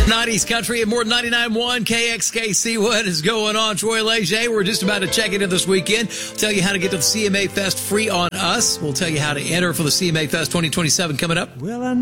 90s country at more than 99.1 KXKC. What is going on? Troy Leger. We're just about to check into this weekend. Tell you how to get to the CMA Fest free on us. We'll tell you how to enter for the CMA Fest 2027 coming up.